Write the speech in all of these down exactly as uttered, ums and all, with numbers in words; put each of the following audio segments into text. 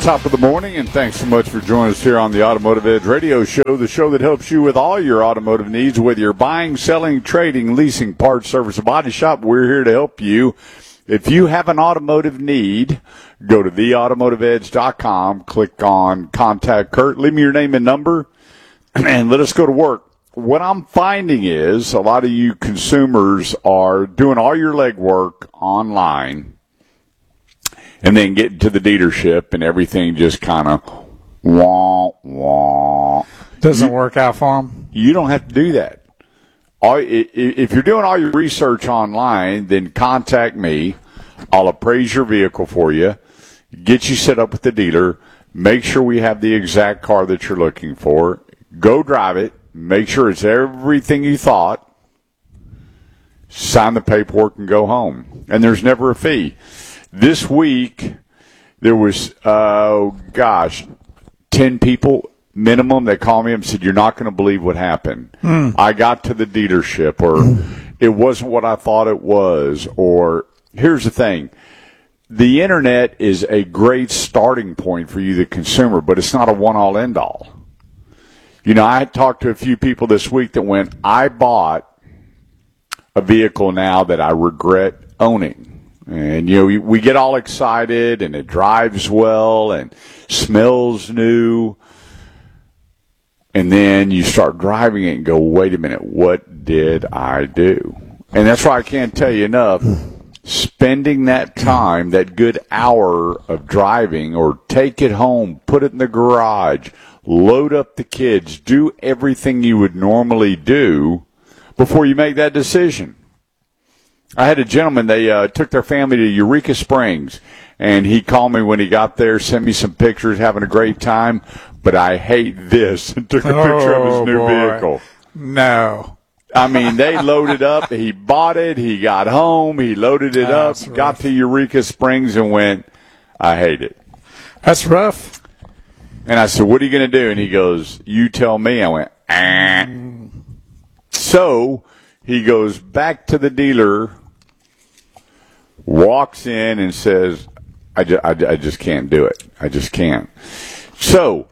top of the morning, and thanks so much for joining us here on the Automotive Edge Radio Show, the show that helps you with all your automotive needs, whether you're buying, selling, trading, leasing, parts, service, or body shop. We're here to help you. If you have an automotive need, go to the automotive edge dot com, click on Contact Kurt, leave me your name and number, and let us go to work. What I'm finding is a lot of you consumers are doing all your legwork online and then getting to the dealership and everything just kind of wah, wah. Doesn't you, work out for them? You don't have to do that. All, if you're doing all your research online, then contact me. I'll appraise your vehicle for you, get you set up with the dealer, make sure we have the exact car that you're looking for, go drive it, make sure it's everything you thought, sign the paperwork and go home. And there's never a fee. This week, there was, uh, gosh, ten people minimum that called me and said, you're not going to believe what happened. Mm. I got to the dealership, or it wasn't what I thought it was, or here's the thing. The Internet is a great starting point for you, the consumer, but it's not a one-all, end-all. You know, I talked to a few people this week that went, I bought a vehicle now that I regret owning. And, you know, we, we get all excited, and it drives well and smells new. And then you start driving it and go, wait a minute, what did I do? And that's why I can't tell you enough. Spending that time, that good hour of driving, or take it home, put it in the garage, load up the kids, do everything you would normally do before you make that decision. I had a gentleman, they uh, took their family to Eureka Springs, and he called me when he got there, sent me some pictures, having a great time, but I hate this, and took a picture oh, of his new boy. vehicle. No. I mean, they loaded up, he bought it, he got home, he loaded it oh, up, got to Eureka Springs and went, I hate it. That's rough. And I said, what are you going to do? And he goes, you tell me. I went, ah. Mm. So he goes back to the dealer, walks in and says, I, ju- I, I just can't do it. I just can't. So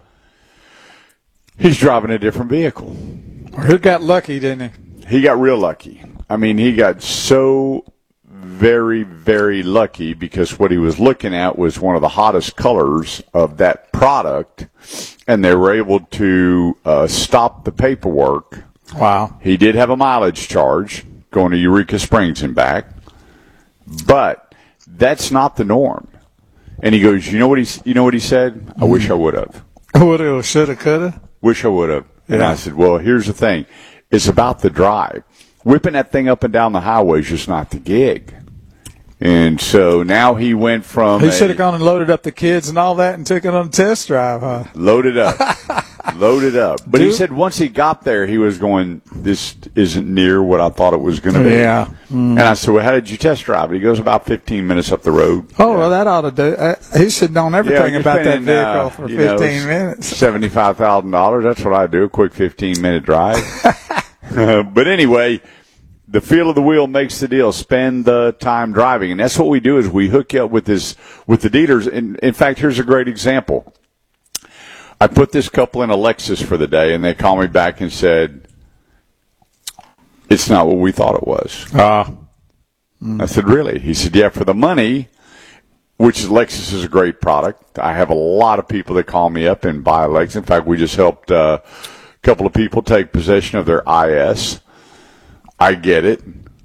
he's driving a different vehicle. He got lucky, didn't he? He got real lucky. I mean, he got so very, very lucky because what he was looking at was one of the hottest colors of that product, and they were able to uh, stop the paperwork. Wow. He did have a mileage charge going to Eureka Springs and back, but that's not the norm. And he goes, you know what he, you know what he said? I wish I would have. Woulda, shoulda, coulda. Wish I would have. And Yeah. I said, well, here's the thing. It's about the drive. Whipping that thing up and down the highway is just not the gig. And so now he went from He a- should have gone and loaded up the kids and all that and took it on a test drive, huh? Loaded up. Loaded up. But he Dude. said once he got there, he was going, this isn't near what I thought it was going to be. Yeah. Mm. And I said, well, how did you test drive it? He goes, about fifteen minutes up the road. Oh, Yeah. well, that ought to do. Uh, he should have known everything you're about that spending, vehicle uh, for you know, fifteen minutes. seventy-five thousand dollars. That's what I do, a quick fifteen-minute drive. But anyway, the feel of the wheel makes the deal. Spend the time driving. And that's what we do is we hook you up with this, with the dealers. And in fact, here's a great example. I put this couple in a Lexus for the day, and they called me back and said, it's not what we thought it was. Uh, mm. I said, really? He said, yeah, for the money, which is Lexus is a great product. I have a lot of people that call me up and buy a Lexus. In fact, we just helped uh, a couple of people take possession of their I S. I get it.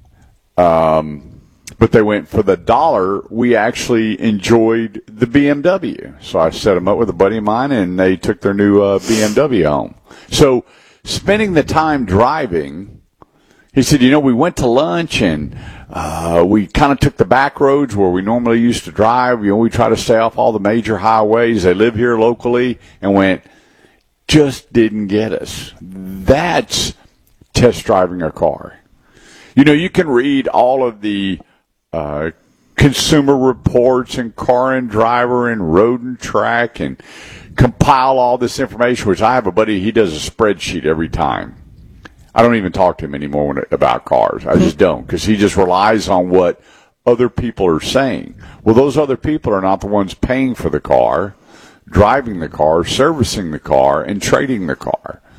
Um, but they went for the dollar. We actually enjoyed the B M W. So I set them up with a buddy of mine, and they took their new uh, B M W home. So spending the time driving, he said, you know, we went to lunch, and uh, we kind of took the back roads where we normally used to drive. You know, we try to stay off all the major highways. They live here locally, and went, just didn't get us. That's test driving a car. You know, you can read all of the uh, consumer reports and Car and Driver and Road and Track and compile all this information, which I have a buddy, he does a spreadsheet every time. I don't even talk to him anymore when it, about cars. I just don't, because he just relies on what other people are saying. Well, those other people are not the ones paying for the car. driving the car, servicing the car, and trading the car.